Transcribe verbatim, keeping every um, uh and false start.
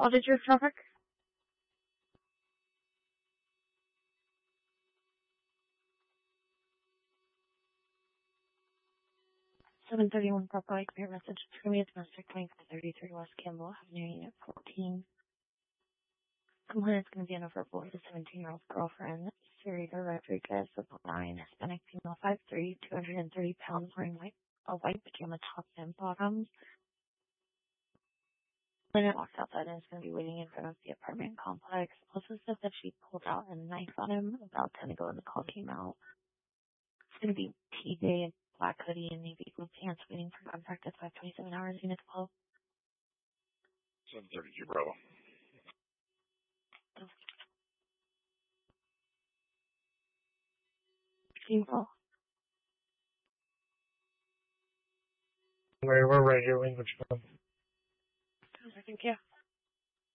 What did your traffic? seven thirty-one Purple Lake, your message. It's going to be a domestic twenty-five thirty-three West Campbell Avenue, Unit fourteen. Complainant's going to be an over boy, the seventeen-year-old girlfriend, Sarita Rodriguez, of nine, Hispanic female, five three, two hundred thirty pounds, wearing white, a white pajama top and bottoms. Complainant walks outside and is going to be waiting in front of the apartment complex. Also says that she pulled out a knife on him about ten ago when the call came out. It's going to be T J in black hoodie and navy blue pants, waiting for contact at five twenty-seven hours, Unit twelve. seven thirty-two Bravo. People. We're right here, English. I think, yeah.